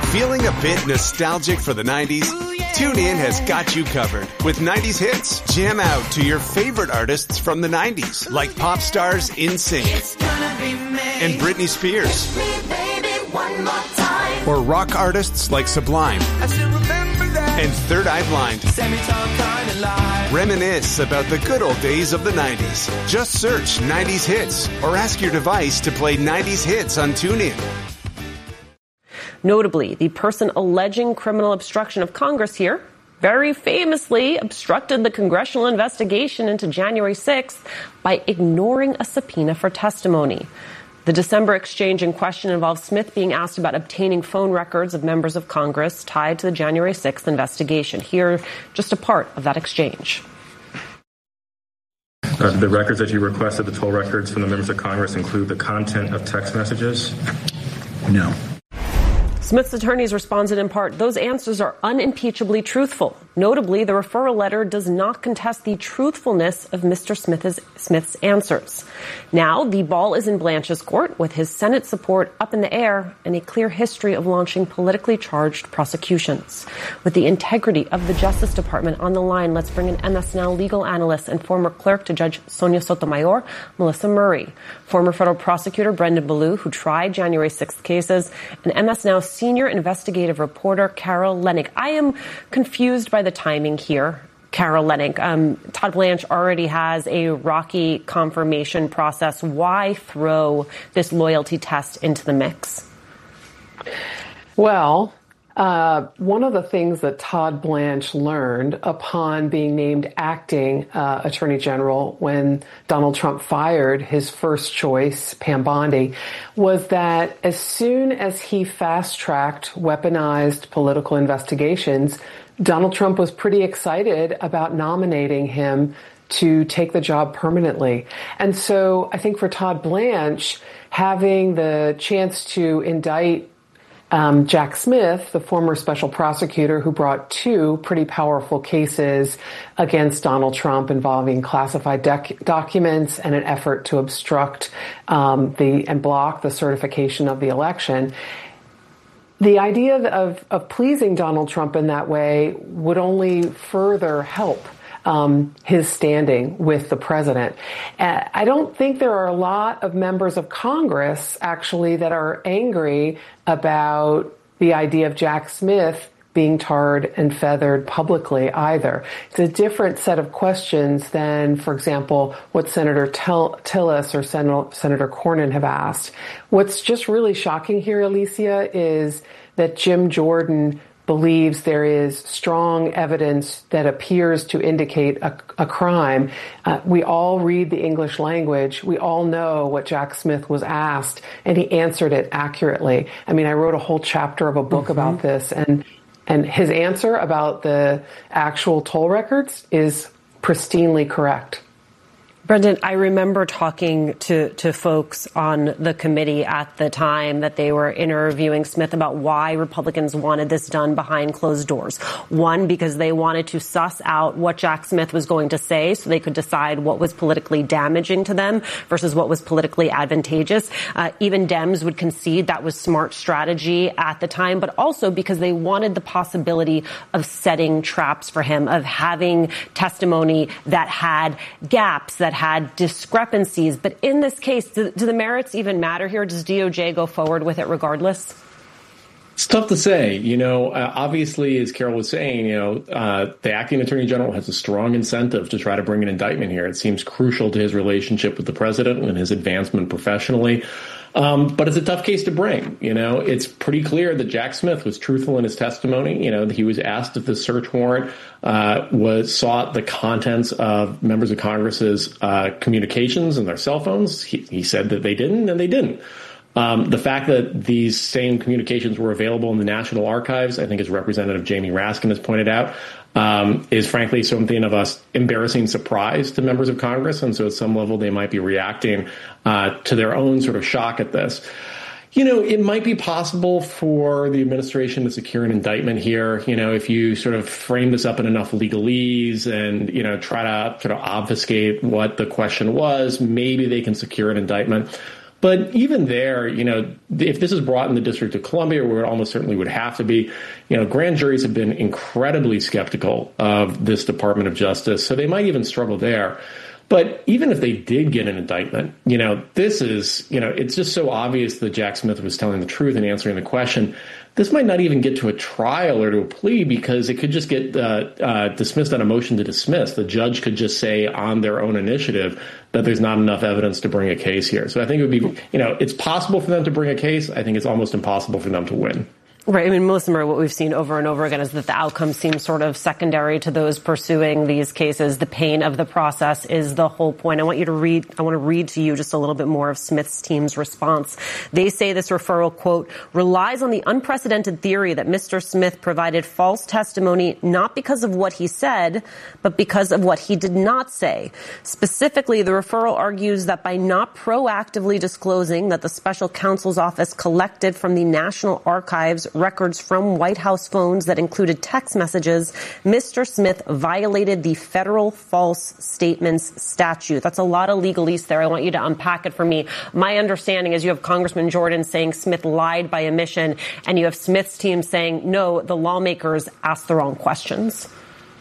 Feeling a bit nostalgic for the 90s? TuneIn has got you covered with 90s hits. Jam out to your favorite artists from the 90s, like pop stars NSYNC and Britney Spears. Or rock artists like Sublime and Third Eye Blind. Reminisce about the good old days of the 90s. Just search 90s hits or ask your device to play 90s hits on TuneIn. Notably, the person alleging criminal obstruction of Congress here very famously obstructed the congressional investigation into January 6th by ignoring a subpoena for testimony. The December exchange in question involves Smith being asked about obtaining phone records of members of Congress tied to the January 6th investigation. Here, just a part of that exchange. The records that you requested, the toll records from the members of Congress, include the content of text messages? No. Smith's attorneys responded in part, those answers are unimpeachably truthful. Notably, the referral letter does not contest the truthfulness of Mr. Smith's answers. Now, the ball is in Blanche's court, with his Senate support up in the air and a clear history of launching politically charged prosecutions. With the integrity of the Justice Department on the line, let's bring in MS Now legal analyst and former clerk to Judge Sonia Sotomayor, Melissa Murray, former federal prosecutor Brendan Ballou, who tried January 6th cases, and MS Now senior investigative reporter Carol Leonnig. I am confused by the timing here, Carol Leonnig. Todd Blanche already has a rocky confirmation process. Why throw this loyalty test into the mix? Well, one of the things that Todd Blanche learned upon being named acting Attorney General when Donald Trump fired his first choice, Pam Bondi, was that as soon as he fast-tracked weaponized political investigations, Donald Trump was pretty excited about nominating him to take the job permanently. And so I think for Todd Blanche, having the chance to indict Jack Smith, the former special prosecutor who brought two pretty powerful cases against Donald Trump involving classified documents and an effort to obstruct and block the certification of the election. The idea of pleasing Donald Trump in that way would only further help his standing with the president. I don't think there are a lot of members of Congress, actually, that are angry about the idea of Jack Smith being tarred and feathered publicly either. It's a different set of questions than, for example, what Senator Tillis or Senator Cornyn have asked. What's just really shocking here, Alicia, is that Jim Jordan believes there is strong evidence that appears to indicate a crime. We all read the English language. We all know what Jack Smith was asked, and he answered it accurately. I mean, I wrote a whole chapter of a book about this, and his answer about the actual toll records is pristinely correct. Brendan, I remember talking to folks on the committee at the time that they were interviewing Smith about why Republicans wanted this done behind closed doors. One, because they wanted to suss out what Jack Smith was going to say so they could decide what was politically damaging to them versus what was politically advantageous. Even Dems would concede that was smart strategy at the time, but also because they wanted the possibility of setting traps for him, of having testimony that had gaps, that had discrepancies. But in this case, do the merits even matter here? Does DOJ go forward with it regardless? It's tough to say. Obviously, as Carol was saying, the acting attorney general has a strong incentive to try to bring an indictment here. It seems crucial to his relationship with the president and his advancement professionally. But it's a tough case to bring. It's pretty clear that Jack Smith was truthful in his testimony. He was asked if the search warrant sought the contents of members of Congress's communications and their cell phones. He said that they didn't, and they didn't. The fact that these same communications were available in the National Archives, I think, as Representative Jamie Raskin has pointed out, is frankly something of an embarrassing surprise to members of Congress. And so at some level, they might be reacting to their own sort of shock at this. It might be possible for the administration to secure an indictment here, if you sort of frame this up in enough legalese and, try to sort of obfuscate what the question was, maybe they can secure an indictment. But even there, if this is brought in the District of Columbia, where it almost certainly would have to be, grand juries have been incredibly skeptical of this Department of Justice, so they might even struggle there. But even if they did get an indictment, this is, it's just so obvious that Jack Smith was telling the truth and answering the question. This might not even get to a trial or to a plea because it could just get dismissed on a motion to dismiss. The judge could just say on their own initiative that there's not enough evidence to bring a case here. So I think it would be, it's possible for them to bring a case. I think it's almost impossible for them to win. Right. I mean, Melissa Murray, what we've seen over and over again is that the outcome seems sort of secondary to those pursuing these cases. The pain of the process is the whole point. I want to read to you just a little bit more of Smith's team's response. They say this referral, quote, relies on the unprecedented theory that Mr. Smith provided false testimony not because of what he said, but because of what he did not say. Specifically, the referral argues that by not proactively disclosing that the special counsel's office collected from the National Archives records from White House phones that included text messages, Mr. Smith violated the federal false statements statute. That's a lot of legalese there. I want you to unpack it for me. My understanding is you have Congressman Jordan saying Smith lied by omission, and you have Smith's team saying, no, the lawmakers asked the wrong questions.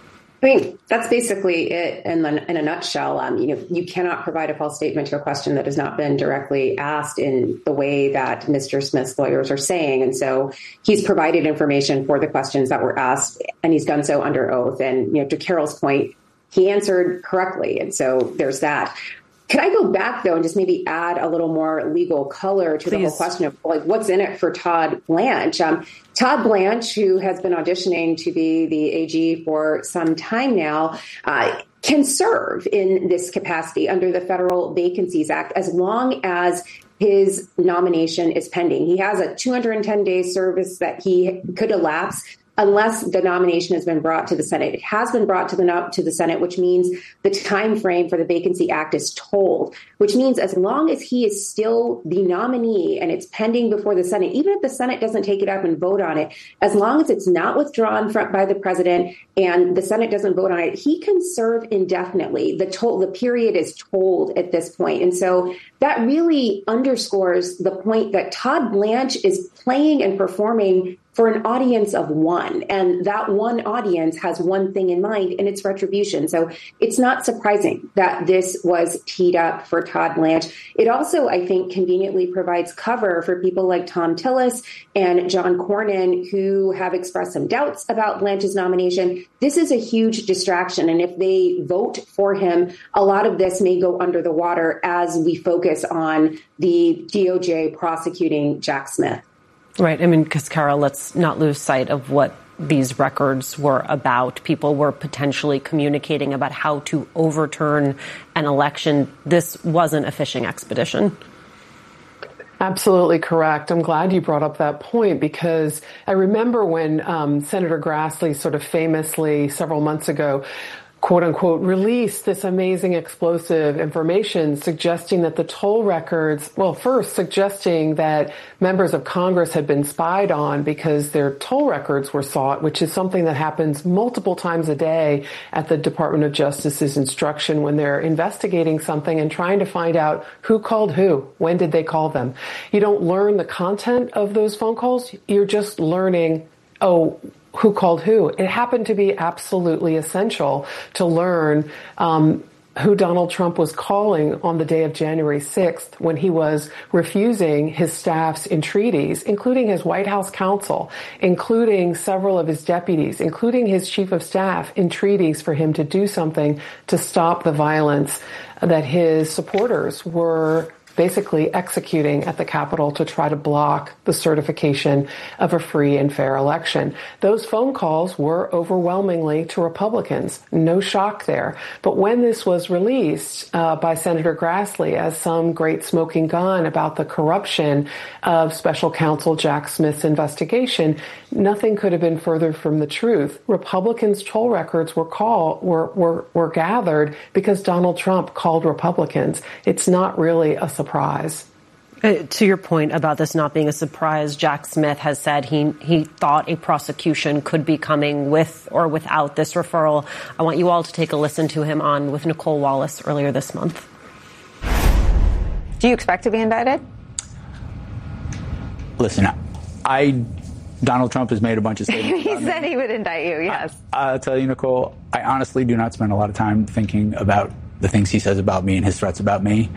I mean, that's basically it in a nutshell. You cannot provide a false statement to a question that has not been directly asked in the way that Mr. Smith's lawyers are saying. And so he's provided information for the questions that were asked, and he's done so under oath. And, to Carol's point, he answered correctly. And so there's that. Could I go back, though, and just maybe add a little more legal color to the whole question of, what's in it for Todd Blanche? Todd Blanche, who has been auditioning to be the AG for some time now, can serve in this capacity under the Federal Vacancies Act as long as his nomination is pending. He has a 210-day service that he could elapse unless the nomination has been brought to the Senate. It has been brought to the Senate, which means the time frame for the Vacancy Act is tolled, which means as long as he is still the nominee and it's pending before the Senate, even if the Senate doesn't take it up and vote on it, as long as it's not withdrawn by the president and the Senate doesn't vote on it, he can serve indefinitely. The period is tolled at this point. And so that really underscores the point that Todd Blanche is playing and performing for an audience of one. And that one audience has one thing in mind, and it's retribution. So it's not surprising that this was teed up for Todd Blanche. It also, I think, conveniently provides cover for people like Thom Tillis and John Cornyn, who have expressed some doubts about Blanche's nomination. This is a huge distraction. And if they vote for him, a lot of this may go under the water as we focus on the DOJ prosecuting Jack Smith. Right. I mean, because, Carol, let's not lose sight of what these records were about. People were potentially communicating about how to overturn an election. This wasn't a fishing expedition. Absolutely correct. I'm glad you brought up that point because I remember when Senator Grassley sort of famously several months ago quote unquote, released this amazing explosive information suggesting that the toll records, first suggesting that members of Congress had been spied on because their toll records were sought, which is something that happens multiple times a day at the Department of Justice's instruction when they're investigating something and trying to find out who called who, when did they call them. You don't learn the content of those phone calls. You're just learning, who called who. It happened to be absolutely essential to learn who Donald Trump was calling on the day of January 6th when he was refusing his staff's entreaties, including his White House counsel, including several of his deputies, including his chief of staff, entreaties for him to do something to stop the violence that his supporters were basically executing at the Capitol to try to block the certification of a free and fair election. Those phone calls were overwhelmingly to Republicans. No shock there. But when this was released by Senator Grassley as some great smoking gun about the corruption of Special Counsel Jack Smith's investigation, nothing could have been further from the truth. Republicans' toll records were gathered because Donald Trump called Republicans. It's not really a surprise. To your point about this not being a surprise, Jack Smith has said he thought a prosecution could be coming with or without this referral. I want you all to take a listen to him on with Nicole Wallace earlier this month. Do you expect to be indicted? Listen, Donald Trump has made a bunch of statements. He said he would indict you, yes. I'll tell you, Nicole, I honestly do not spend a lot of time thinking about the things he says about me and his threats about me.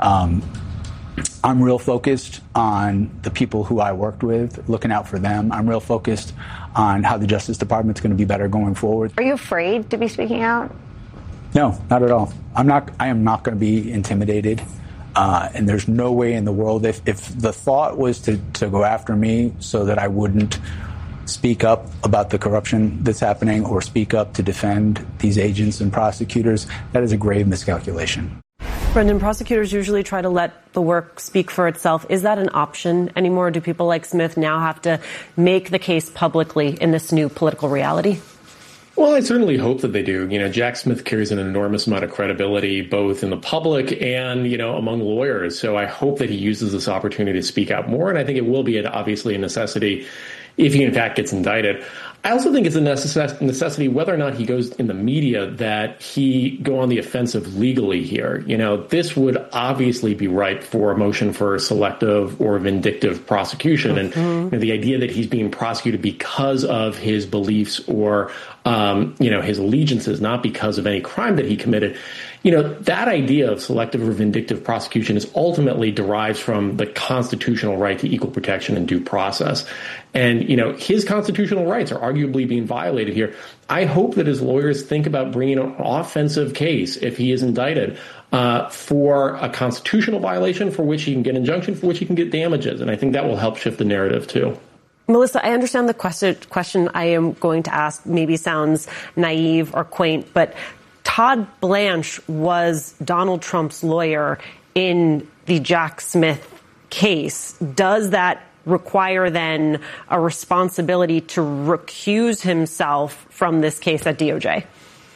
I'm real focused on the people who I worked with, looking out for them. I'm real focused on how the Justice Department's going to be better going forward. Are you afraid to be speaking out? No, not at all. I am not going to be intimidated. And there's no way in the world, if the thought was to go after me so that I wouldn't speak up about the corruption that's happening or speak up to defend these agents and prosecutors, that is a grave miscalculation. Brendan, prosecutors usually try to let the work speak for itself. Is that an option anymore? Do people like Smith now have to make the case publicly in this new political reality? Well, I certainly hope that they do. Jack Smith carries an enormous amount of credibility, both in the public and, among lawyers. So I hope that he uses this opportunity to speak out more. And I think it will be obviously a necessity if he, in fact, gets indicted. I also think it's a necessity, whether or not he goes in the media, that he go on the offensive legally here. This would obviously be ripe for a motion for selective or vindictive prosecution. And the idea that he's being prosecuted because of his beliefs or, his allegiances, not because of any crime that he committed. That idea of selective or vindictive prosecution is ultimately derives from the constitutional right to equal protection and due process. And, his constitutional rights are arguably being violated here. I hope that his lawyers think about bringing an offensive case if he is indicted for a constitutional violation for which he can get injunction, for which he can get damages. And I think that will help shift the narrative, too. Melissa, I understand the question I am going to ask maybe sounds naive or quaint, but Todd Blanche was Donald Trump's lawyer in the Jack Smith case. Does that require then a responsibility to recuse himself from this case at DOJ?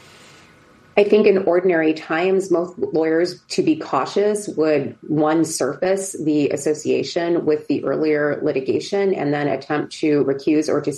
I think in ordinary times, most lawyers, to be cautious, would, one, surface the association with the earlier litigation and then attempt to recuse or to